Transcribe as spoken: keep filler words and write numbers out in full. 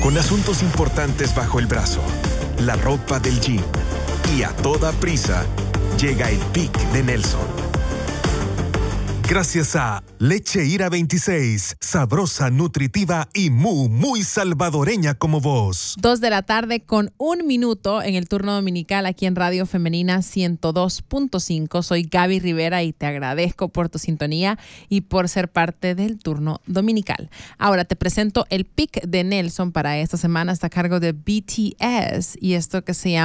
con asuntos importantes bajo el brazo, la ropa del gym y a toda prisa, llega el Pic de Nelson. Gracias a Leche Ira veintiséis, sabrosa, nutritiva y muy, muy salvadoreña como vos. Dos de la tarde con un minuto en el turno dominical aquí en Radio Femenina ciento dos punto cinco. Soy Gaby Rivera y te agradezco por tu sintonía y por ser parte del turno dominical. Ahora te presento el Pic de Nelson para esta semana. Está a cargo de B T S y esto que se llama